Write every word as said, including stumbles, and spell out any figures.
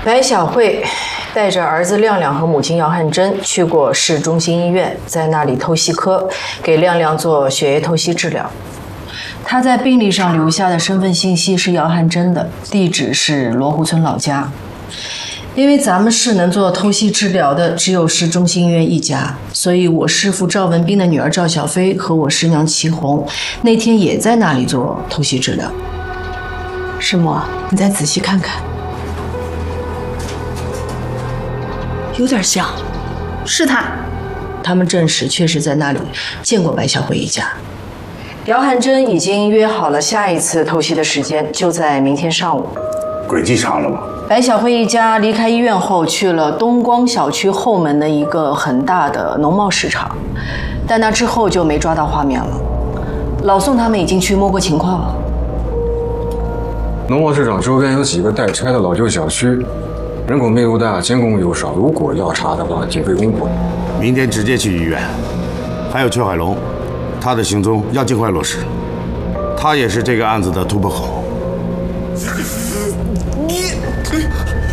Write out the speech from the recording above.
白小慧带着儿子亮亮和母亲姚汉珍去过市中心医院，在那里透析科给亮亮做血液透析治疗。他在病历上留下的身份信息是姚汉珍的，地址是罗湖村老家。因为咱们市能做透析治疗的只有市中心医院一家，所以我师父赵文斌的女儿赵小飞和我师娘齐红那天也在那里做透析治疗。师母，你再仔细看看， 有点像，是他。 他们证实确实在那里见过白小慧一家。姚汉珍已经约好了下一次透析的时间，就在明天上午。 轨迹长了吗？ 白小慧一家离开医院后，去了东光小区后门的一个很大的农贸市场，但那之后就没抓到画面了。老宋他们已经去摸过情况了。 农贸市场周边有几个待拆的老旧小区，人口密度大，监控又少，如果要查的话，挺费功夫。 明天直接去医院。还有邱海龙，他的行踪要尽快落实，他也是这个案子的突破口。 你